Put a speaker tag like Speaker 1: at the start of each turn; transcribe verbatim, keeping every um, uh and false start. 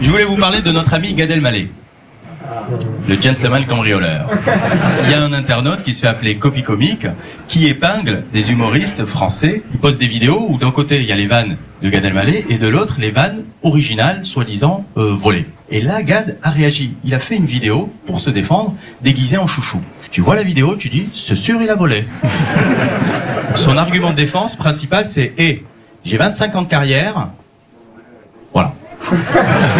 Speaker 1: Je voulais vous parler de notre ami Gad Elmaleh, le gentleman cambrioleur. Il y a un internaute qui se fait appeler Copy Comique, qui épingle des humoristes français. Il poste des vidéos où d'un côté il y a les vannes de Gad Elmaleh et de l'autre les vannes originales, soi-disant euh, volées. Et là, Gad a réagi. Il a fait une vidéo pour se défendre, déguisé en chouchou. Tu vois la vidéo, tu dis, c'est sûr, il a volé. Son argument de défense principal, c'est, hé, hey, j'ai vingt-cinq ans de carrière. Voilà.